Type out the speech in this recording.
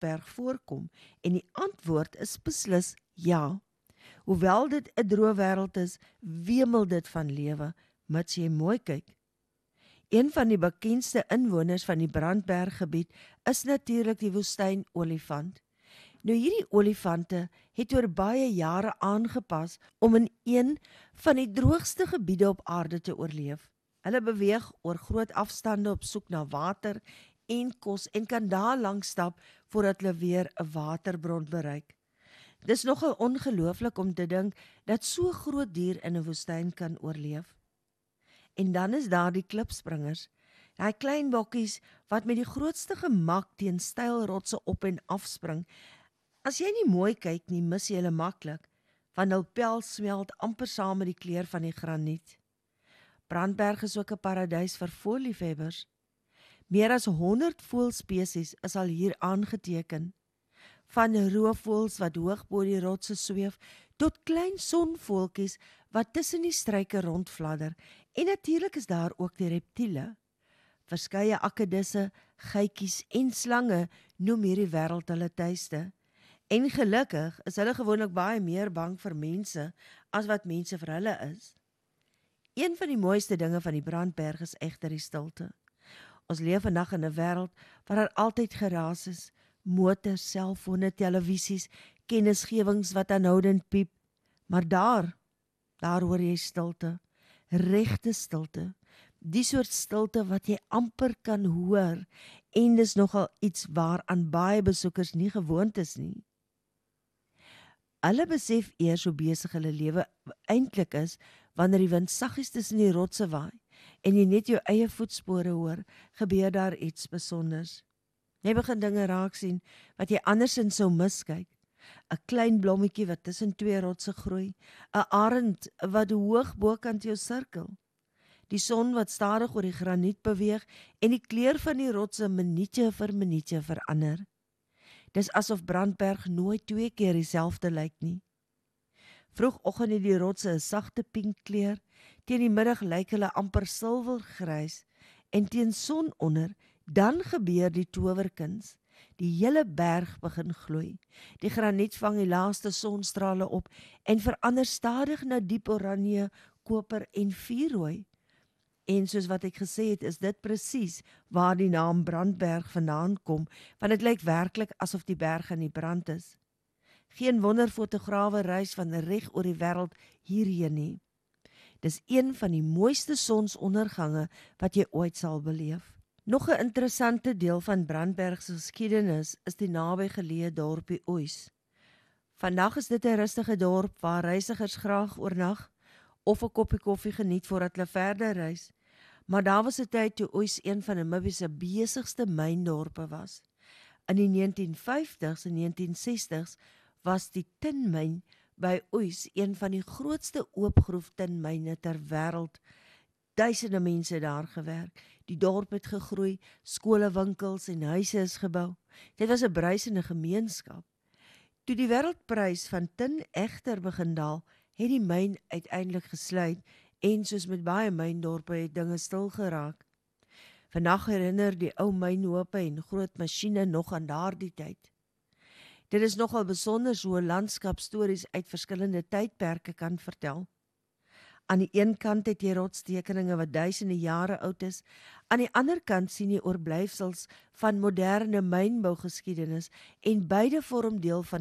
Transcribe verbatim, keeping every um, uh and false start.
Brandberg voorkom? En die antwoord is beslis ja. Hoewel dit 'n droë wêreld is, wemel dit van lewe, mits jy mooi kyk. Een van die bekendste inwoners van die Brandberggebied is natuurlik die woestynolifant. Nou hierdie olifante het oor baie jare aangepas om in een van die droogste gebiede op aarde te oorleef. Hulle beweeg oor groot afstande op soek na water en kos en kan daar lank stap voordat hulle weer 'n waterbron bereik. Dis nogal ongelooflik om te dink dat so groot dier in 'n woestyn kan oorleef. En dan is daar die klipspringers, daai klein bokkies wat met die grootste gemak teen steil rotse op en afspring. As jy nie mooi kyk nie, mis jy hulle maklik, want hul pel smelt amper saam met die kleur van die graniet. Brandberg is ook 'n paradys vir voëlliefhebbers. Meer as honderd voëlspesies is al hier aangeteken. Van roofvoëls wat hoog bo die rotse sweef, tot klein sonvoeltjies wat tussen die struike rondfladder, en natuurlik is daar ook die reptiele. Verskeie akedisse, geitjies en slange noem hierdie wêreld hulle tuiste. En gelukkig is hulle gewoonlik baie meer bang vir mense as wat mense vir hulle is. Een van die mooiste dinge van die Brandberg is egter die stilte. Ons leef vandag in 'n wêreld waar daar altyd geraas is, motors, selfone, televisies, kennisgewings wat aanhoudend piep. Maar daar, daar hoor jy stilte, regte stilte, die soort stilte wat jy amper kan hoor, en dis nogal iets waaraan baie besoekers nie gewoond is nie. Hulle besef eers hoe besig hulle lewe eintlik is, wanneer die wind saggies tussen die rotse waai, en jy net jou eie voetspore hoor, gebeur daar iets besonders. Jy begin dinge raak sien, wat jy andersins sou miskyk. 'n Klein blommetjie wat tussen twee rotse groei, 'n arend wat hoog bokant jou sirkel, die son wat stadig oor die graniet beweeg, en die kleur van die rotse minuutjie vir minuutjie verander. Dis asof Brandberg nooit twee keer dieselfde lyk nie. Vroegoggend het die rotse 'n sagte pink kleur, teen die middag lyk hulle amper silwergrys, en teen sononder, dan gebeur die towerkuns. Die hele berg begin gloei. Die graniet vang die laaste sonstrale op en verander stadig na diep oranje, koper en vuurrooi. En soos wat ek gesê het, is dit presies waar die naam Brandberg vandaan kom, want dit lyk werklik asof die berg in die brand is. Geen wonder fotograwe reis van reg oor die wêreld hierheen nie. Dis een van die mooiste sonsondergange wat jy ooit sal beleef. Nog 'n interessante deel van Brandberg se geskiedenis is die nabygeleë dorpie Oos. Vandag is dit 'n rustige dorp waar reisigers graag oornag of 'n koppie koffie geniet voordat hulle verder reis. Maar daar was 'n tyd toe Oos een van Namibië se besigste myndorpe was. In die negentien vyftigs en negentien sestigs was die tinmyn by Oos een van die grootste oopgroef tinmyne ter wêreld. Duisende mense daar gewerk. Die dorp het gegroei, skole, winkels en huise is gebou. Dit was 'n bruisende gemeenskap. Toe die wêreldprys van tin egter begin daal, het die myn uiteindelik gesluit en soos met baie myndorpe het dinge stil geraak. Vandag herinner die ou mynhope en groot masjiene nog aan daardie tyd. Dit is nogal besonder hoe 'n landskap stories uit verskillende tydperke kan vertel. Aan die een kant het jy rotstekeninge wat duisende jare oud is, aan die ander kant sien jy oorblyfsels van moderne mynbougeskiedenis en beide vorm deel van